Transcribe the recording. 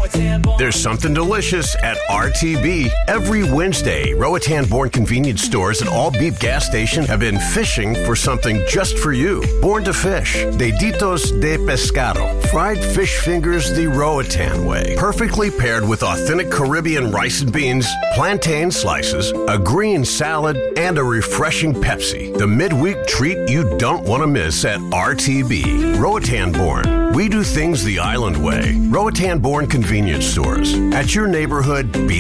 There's something delicious at RTB. Every Wednesday, Roatan-born convenience stores at all beep gas stations have been fishing for something just for you. Born to fish, Deditos de Pescado. Fried fish fingers the Roatan way. Perfectly paired with authentic Caribbean rice and beans, plantain slices, a green salad, and a refreshing Pepsi. The midweek treat you don't want to miss at RTB. Roatan-born. We do things the island way. Roatan-born convenience stores. At your neighborhood beef